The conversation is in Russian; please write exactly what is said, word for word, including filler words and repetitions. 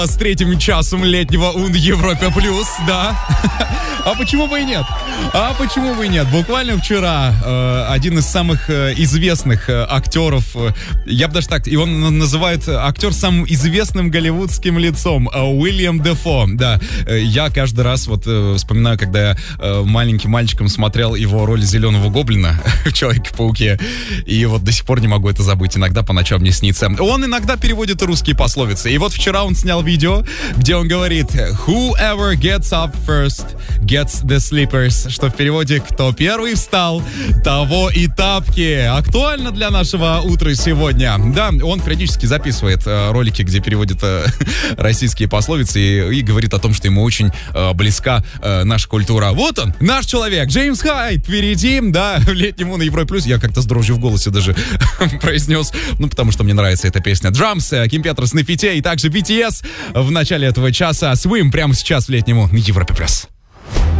с третьим часом летнего на Европе Плюс, да. А почему бы и нет? А почему бы и нет? Буквально вчера э, один из самых э, известных э, актеров, э, я бы даже так, и он называет актер самым известным голливудским лицом, э, Уильям Дефо, да. Э, я каждый раз вот э, вспоминаю, когда я э, маленьким мальчиком смотрел его роль Зеленого Гоблина в Человеке-пауке, и вот до сих пор не могу это забыть, иногда по ночам мне снится. Он иногда переводит русские пословицы, и вот вчера он снял видео, где он говорит «Whoever gets up first gets the slippers», что в переводе «Кто первый встал, того и тапки». Актуально для нашего утра сегодня. Да, он периодически записывает э, ролики, где переводит э, российские пословицы и, и говорит о том, что ему очень э, близка э, наша культура. Вот он, наш человек, Джеймс Хайд, впереди, да, в летнем на Европе Плюс. Я как-то с дрожью в голосе даже произнес, ну, потому что мне нравится эта песня. Drums, Ким Петрос на фите и также би ти эс в начале этого часа. Swim прямо сейчас в летнему на Европе Плюс.